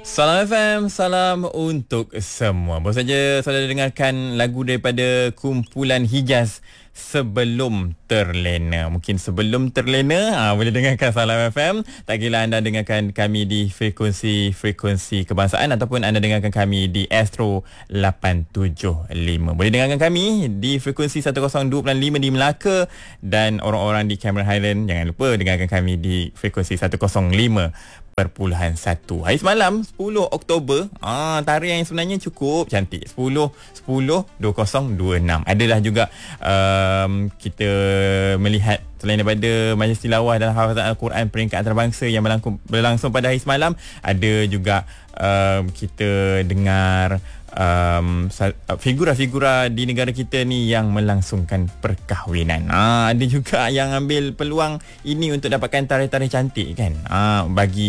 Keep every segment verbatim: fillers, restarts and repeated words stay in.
Salam F M, salam untuk semua. Baru saja saudara dengarkan lagu daripada kumpulan Hijaz, Sebelum Terlena. Mungkin sebelum terlena, ha, boleh dengarkan Salam F M. Tak kira anda dengarkan kami di frekuensi-frekuensi kebangsaan ataupun anda dengarkan kami di Astro lapan tujuh lima. Boleh dengarkan kami di frekuensi seratus dua puluh lima di Melaka, dan orang-orang di Cameron Highland jangan lupa dengarkan kami di frekuensi seratus lima perpuluhan satu. Hari semalam sepuluh Oktober, ah tarikh yang sebenarnya cukup cantik. sepuluh sepuluh dua ribu dua puluh enam. Adalah juga um, kita melihat selain daripada majlis tilawah dan hafazan Al-Quran peringkat antarabangsa yang berlangsung, berlangsung pada hari semalam, ada juga um, kita dengar um, figura-figura di negara kita ni yang melangsungkan perkahwinan. Ah, ada juga yang ambil peluang ini untuk dapatkan tarikh-tarikh cantik kan. Ah, bagi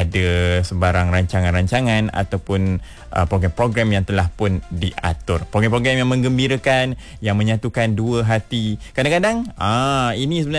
ada sebarang rancangan-rancangan ataupun uh, program-program yang telah pun diatur. Program-program yang menggembirakan, yang menyatukan dua hati. Kadang-kadang ah ini sebenarnya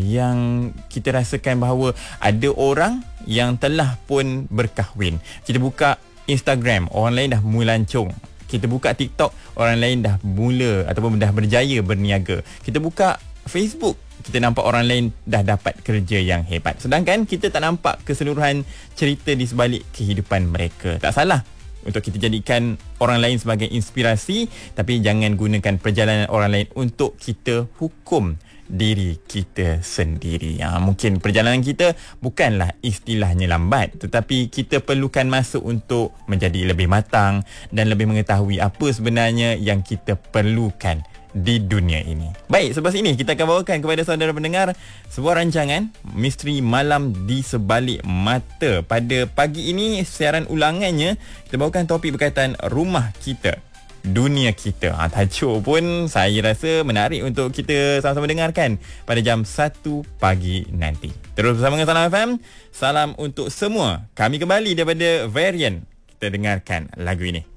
yang kita rasakan bahawa ada orang yang telah pun berkahwin. Kita buka Instagram, orang lain dah mulancung. Kita buka TikTok, orang lain dah mula ataupun dah berjaya berniaga. Kita buka Facebook, kita nampak orang lain dah dapat kerja yang hebat. Sedangkan kita tak nampak keseluruhan cerita di sebalik kehidupan mereka. Tak salah untuk kita jadikan orang lain sebagai inspirasi, tapi jangan gunakan perjalanan orang lain untuk kita hukum diri kita sendiri. Ha, mungkin perjalanan kita bukanlah istilahnya lambat, tetapi kita perlukan masa untuk menjadi lebih matang dan lebih mengetahui apa sebenarnya yang kita perlukan di dunia ini. Baik, sebab ini kita akan bawakan kepada saudara pendengar sebuah rancangan Misteri Malam di Sebalik Mata. Pada pagi ini, siaran ulangannya kita bawakan topik berkaitan rumah kita, dunia kita. Ha, tajuk pun saya rasa menarik untuk kita sama-sama dengarkan pada jam satu pagi nanti. Terus bersama dengan Salam F M. Salam untuk semua. Kami kembali daripada Varian. Kita dengarkan lagu ini.